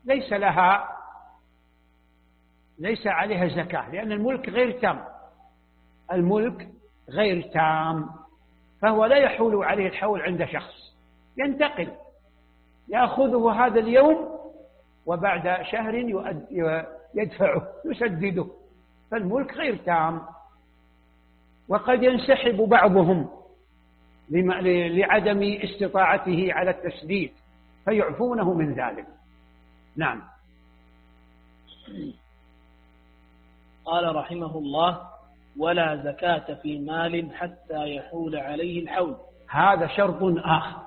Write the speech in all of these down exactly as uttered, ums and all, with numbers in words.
ليس لها ليس عليها زكاة، لأن الملك غير تام، الملك غير تام، فهو لا يحول عليه الحول عند شخص، ينتقل، يأخذه هذا اليوم وبعد شهر يدفعه يسدده، فالملك غير تام. وقد ينسحب بعضهم لعدم استطاعته على التسديد فيعفونه من ذلك. نعم. قال رحمه الله: ولا زكاة في مال حتى يحول عليه الحول. هذا شرط آخر،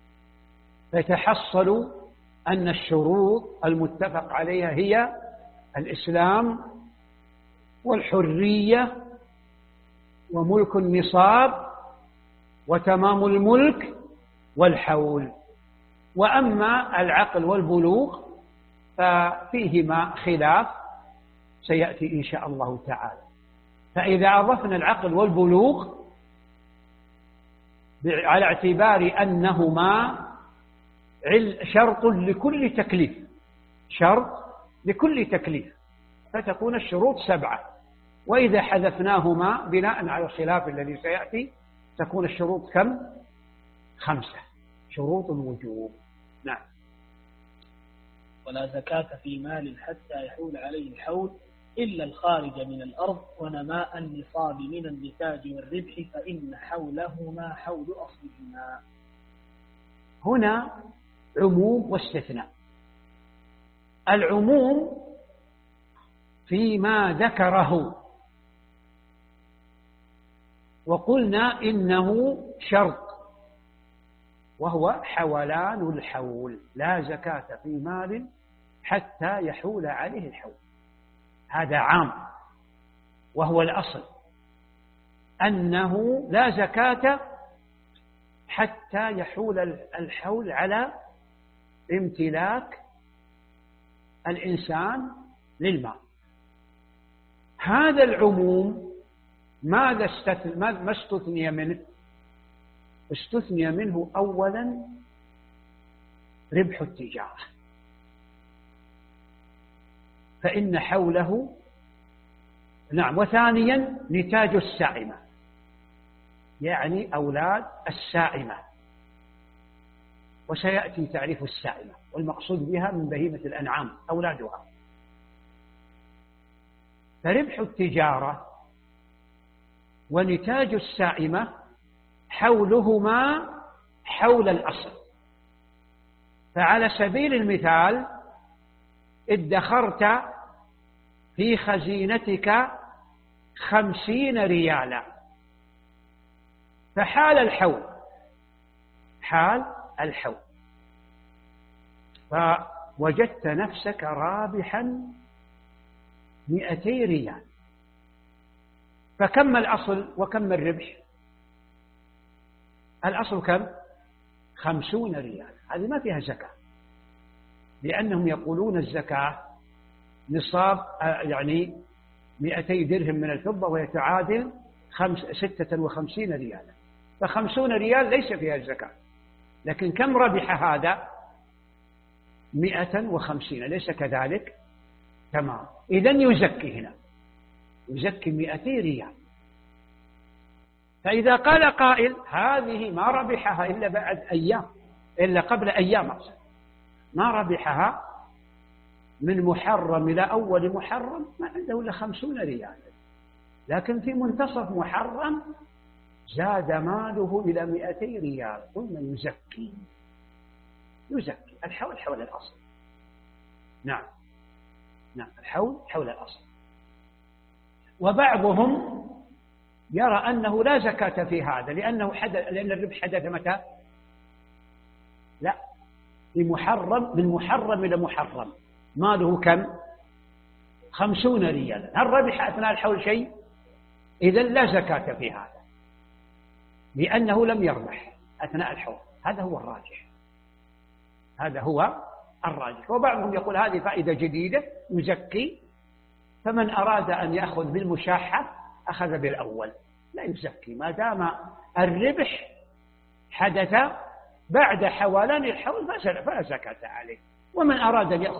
فيتحصل أن الشروط المتفق عليها هي الإسلام والحرية وملك النصاب وتمام الملك والحول. وأما العقل والبلوغ ففيهما خلاف سيأتي إن شاء الله تعالى. فإذا أضفنا العقل والبلوغ على اعتبار أنهما شرط لكل تكليف، شرط لكل تكليف، فتكون الشروط سبعة. وإذا حذفناهما بناء على الخلاف الذي سيأتي تكون الشروط كم؟ خمسة، شروط الوجوب. نعم. ولا زكاة في مال حتى يحول عليه الحول إلا الخارج من الأرض ونماء النصاب من النتاج والربح فإن حولهما حول أصلهما. هنا عموم واستثناء. العموم فيما ذكره، وقلنا إنه شرط وهو حولان الحول، لا زكاة في مال حتى يحول عليه الحول. هذا عام، وهو الأصل أنه لا زكاة حتى يحول الحول على امتلاك الإنسان للمال. هذا العموم ماذا استثنى؟ ما استثني منه؟ استثني منه أولا ربح التجارة، فإن حوله نعم. وثانيا نتاج السائمة، يعني أولاد السائمة، وسيأتي تعريف السائمة، والمقصود بها من بهيمة الأنعام أولادها. فربح التجارة ونتاج السائمة حولهما حول الأصل. فعلى سبيل المثال ادخرت في خزينتك خمسين ريالا، فحال الحول، حال الحول فوجدت نفسك رابحا مئتي ريال، فكم الأصل وكم الربح؟ الأصل كم؟ خمسون ريال. هذه ما فيها زكاة، لأنهم يقولون الزكاة نصاب يعني مئتي درهم من الفضة ويتعادل خمس ستة وخمسين ريالا، فخمسون ريال ليس فيها الزكاة. لكن كم ربح هذا؟ مئة وخمسين، ليس كذلك؟ تمام. إذن يزكي هنا، يزكي مئتي ريال. فإذا قال قائل هذه ما ربحها إلا بعد أيام، إلا قبل أيام أصلا، ما ربحها من محرم إلى أول محرم، ما عنده إلا خمسون ريال، لكن في منتصف محرم زاد ماله إلى مئتي ريال، ثم يزكي يزكي الحول حول الأصل. نعم نعم، الحول حول الأصل. وبعضهم يرى أنه لا زكاة في هذا لأنه حدث، لأن الربح حدث متى؟ لا، في محرم، من محرم إلى محرم، ماله كم؟ خمسون ريالا. هل ربح أثناء الحول شيء؟ إذن لا زكاة في هذا لأنه لم يربح أثناء الحول. هذا هو الراجح، هذا هو الراجح. وبعضهم يقول هذه فائدة جديدة يزكي، فمن أراد أن يأخذ بالمشاحة أخذ بالأول، لا يزكي ما دام الربح حدث بعد حولان الحول فلا زكاة عليه. ومن أراد أن يأخذ